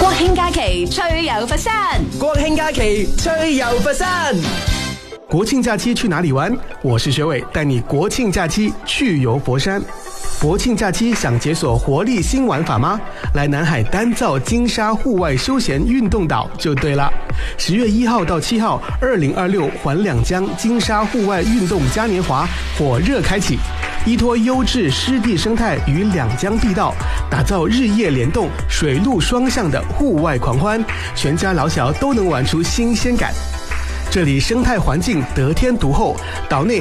國慶假期趣遊佛山， 國慶假期趣遊佛山。 國慶假期去哪裡玩？我是學偉，帶你國慶假期去遊佛山。國慶假期想解鎖活力新玩法嗎？來南海丹灶金沙戶外休閒運動島就對了。10月1號到7號，2026環兩江金沙戶外運動嘉年華火熱開啟，依託優質濕地生態與兩江碧道，打造日夜聯動、水陸雙向的戶外狂歡，全家老小都能玩出新鮮感。這裡生態環境得天獨厚，島內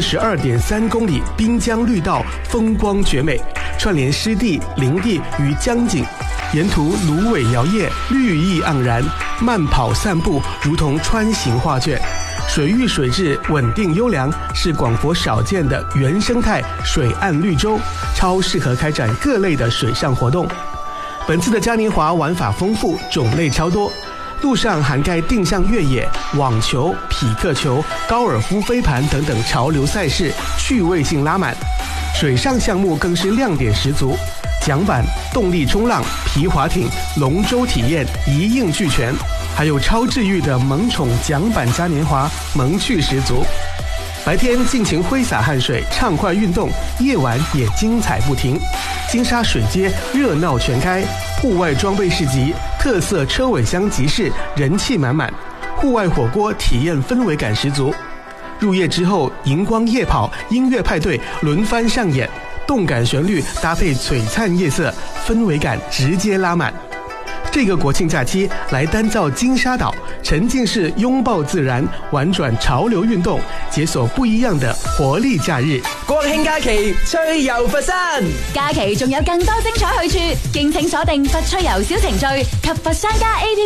42.3公里濱江綠道風光絕美，串聯濕地、林地與江景，沿途蘆葦搖曳，綠意盎然，慢跑散步如同穿行畫卷，水域水質穩定優良，是廣佛少見的原生態水岸綠洲，超適合開展各類的水上活動。本次的嘉年華玩法豐富，種類超多。路上涵蓋定向越野、網球、匹克球、高爾夫飛盤等等潮流賽事，趣味性拉滿。水上項目更是亮點十足，槳板、動力衝浪、皮划艇、龍舟體驗一應俱全，還有超治癒的萌寵槳板嘉年華，萌趣十足。白天盡情揮灑汗水，暢快運動；夜晚也精彩不停。金沙水街熱鬧全開，戶外裝備市集、特色車尾箱集市人氣滿滿，戶外火鍋體驗氛圍感十足。入夜之後，熒光夜跑、音樂派對輪番上演，動感旋律搭配璀璨夜色，氛圍感直接拉滿。這個國慶假期來丹灶金沙島，沉浸式擁抱自然，玩轉潮流運動，解鎖不一樣的活力假日。 國慶假期趣遊佛山， 假期仲有更多精彩去處，敬請鎖定佛趣遊小程序及佛山家 APP。